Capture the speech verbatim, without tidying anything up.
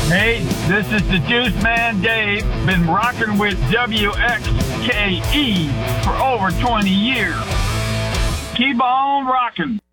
Hey, this is the Juice Man Dave. Been rocking with W X K E for over twenty years. Keep on rocking.